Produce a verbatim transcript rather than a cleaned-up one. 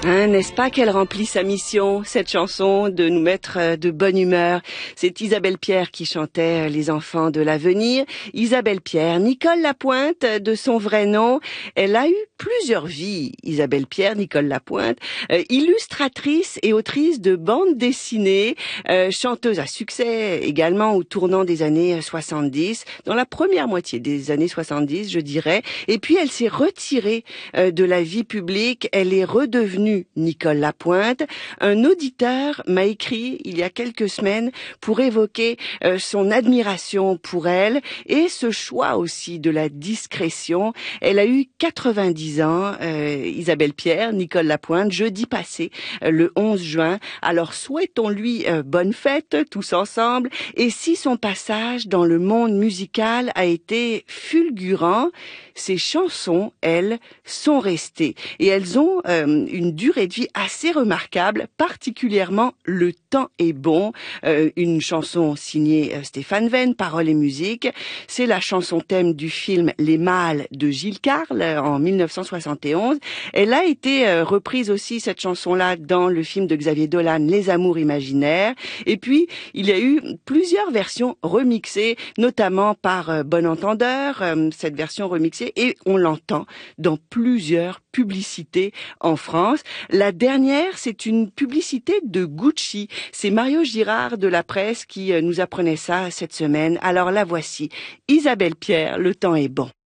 Hein, n'est-ce pas qu'elle remplit sa mission, cette chanson, de nous mettre de bonne humeur? C'est Isabelle Pierre qui chantait Les enfants de l'avenir. Isabelle Pierre, Nicole Lapointe, de son vrai nom. Elle a eu plusieurs vies, Isabelle Pierre, Nicole Lapointe, euh, illustratrice et autrice de bandes dessinées, euh, chanteuse à succès également au tournant des années soixante-dix, dans la première moitié des années soixante-dix, je dirais. Et puis elle s'est retirée euh, de la vie publique. Elle est redevenue Nicole Lapointe. Un auditeur m'a écrit il y a quelques semaines pour évoquer euh, son admiration pour elle et ce choix aussi de la discrétion. Elle a eu quatre-vingt-dix ans, euh, Isabelle Pierre, Nicole Lapointe, jeudi passé, euh, le onze juin. Alors souhaitons-lui euh, bonne fête tous ensemble. Et si son passage dans le monde musical a été fulgurant, ses chansons, elles, sont restées. Et elles ont euh, une durée de vie assez remarquable, particulièrement Le temps est bon, euh, une chanson signée euh, Stéphane Venn, paroles et musique. C'est la chanson thème du film Les Mâles de Gilles Carle en mille neuf cent soixante et onze. Elle a été euh, reprise aussi, cette chanson-là, dans le film de Xavier Dolan, Les Amours imaginaires. Et puis, il y a eu plusieurs versions remixées, notamment par euh, Bon Entendeur, euh, cette version remixée, et on l'entend dans plusieurs publicités en France. La dernière, c'est une publicité de Gucci. C'est Mario Girard de la presse qui nous apprenait ça cette semaine. Alors la voici. Isabelle Pierre, Le temps est bon.